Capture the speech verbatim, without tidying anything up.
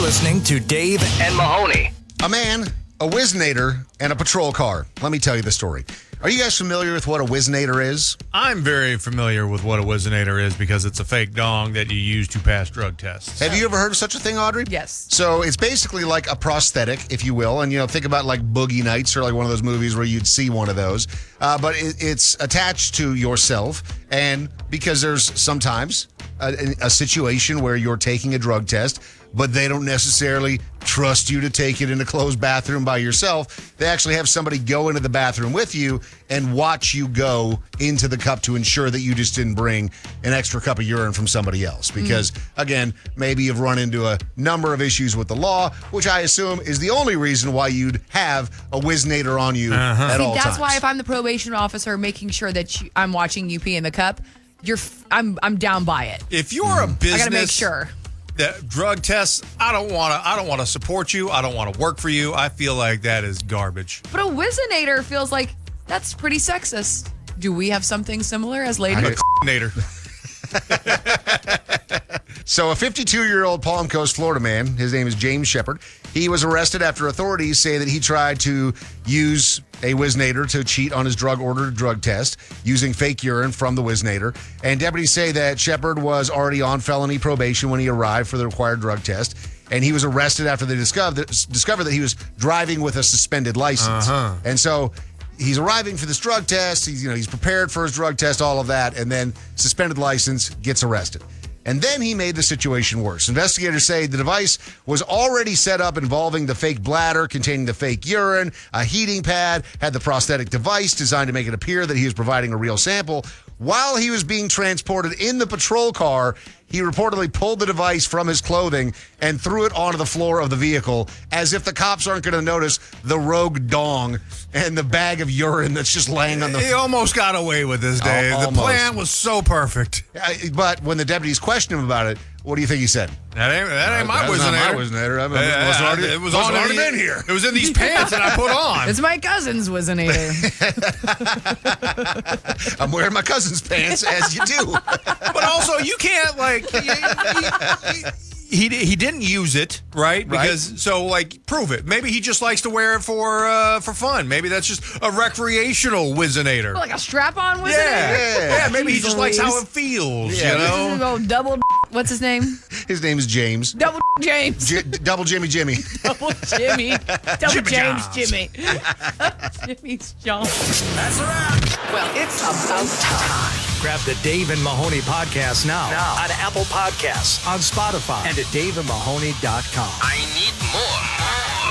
listening to Dave and Mahoney. A man, a Whizzinator, and a patrol car. Let me tell you the story. Are you guys familiar with what a Whizzinator is? I'm very familiar with what a Whizzinator is because it's a fake dong that you use to pass drug tests. Have you ever heard of such a thing, Audrey? Yes. So it's basically like a prosthetic, if you will. And, you know, think about like Boogie Nights or like one of those movies where you'd see one of those. Uh, but it, it's attached to yourself. And because there's sometimes a, a situation where you're taking a drug test, but they don't necessarily trust you to take it in a closed bathroom by yourself. They actually have somebody go into the bathroom with you and watch you go into the cup to ensure that you just didn't bring an extra cup of urine from somebody else. Because, mm. again, maybe you've run into a number of issues with the law, which I assume is the only reason why you'd have a Whizzinator on you uh-huh. at See, all that's times. why if I'm the probation officer making sure that you, I'm watching you pee in the cup, you're f- I'm I'm down by it. If you're a business... I got to make sure. That drug tests, I don't want to. I don't want to support you. I don't want to work for you. I feel like that is garbage. But a Whizzinator feels like that's pretty sexist. Do we have something similar as ladies? Nader. So a fifty-two-year-old Palm Coast, Florida man, his name is James Shepard. He was arrested after authorities say that he tried to use a Whizzinator to cheat on his drug-ordered drug test using fake urine from the Whizzinator. And deputies say that Shepard was already on felony probation when he arrived for the required drug test. And he was arrested after they discovered, discovered that he was driving with a suspended license. Uh-huh. And so he's arriving for this drug test. He's, you know, he's prepared for his drug test, all of that. And then suspended license, gets arrested. And then he made the situation worse. Investigators say the device was already set up involving the fake bladder containing the fake urine, a heating pad, had the prosthetic device designed to make it appear that he was providing a real sample. While he was being transported in the patrol car, he reportedly pulled the device from his clothing and threw it onto the floor of the vehicle as if the cops aren't going to notice the rogue dong and the bag of urine that's just laying on the... He almost got away with this, Dave. Almost. The plan was so perfect. But when the deputies questioned him about it, what do you think he said? That ain't, that ain't my That's not Whizzinator. my Whizzinator. I mean, Uh, it was already, it was it was on already the- been here. It was in these pants that I put on. It's my cousin's Whizzinator. I'm wearing my cousin's pants, as you do. But also, you can't, like... He, he, he, he didn't use it, right? Because, Right. so, like, prove it. Maybe he just likes to wear it for uh, for fun. Maybe that's just a recreational Whizzinator. Like a strap-on Whizzinator? Yeah. yeah, maybe he just likes how Louise. it feels, Yeah. you know? Go double. What's his name? His name is James. Double James. J- double Jimmy Jimmy. Double Jimmy. Double Jimmy James Johns. Jimmy. Jimmy's John. That's a wrap. Well, it's about time. Grab the Dave and Mahoney podcast now, now. on Apple Podcasts, on Spotify, and at dave and mahoney dot com. I need more.